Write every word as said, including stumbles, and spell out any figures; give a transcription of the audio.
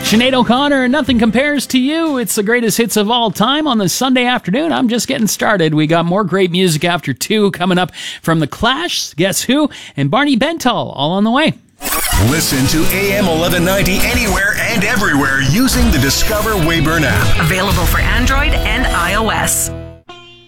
Sinead O'Connor, Nothing Compares to You. It's the greatest hits of all time on the Sunday afternoon. I'm just getting started. We got more great music after two coming up from The Clash, Guess Who, and Barney Bentall, all on the way. Listen to A M eleven ninety anywhere and everywhere using the Discover Wayburn app. Available for Android and iOS.